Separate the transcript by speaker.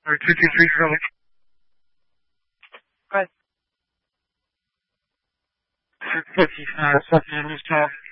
Speaker 1: Or 223 Charlie.
Speaker 2: Go ahead.
Speaker 1: 650, Stephanie, News 12.